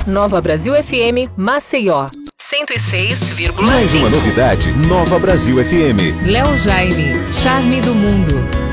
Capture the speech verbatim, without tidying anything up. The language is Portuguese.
Nova Brasil F M, Maceió. cento e seis vírgula cinco. Mais uma novidade, Nova Brasil F M. Léo Jaime, Charme do Mundo.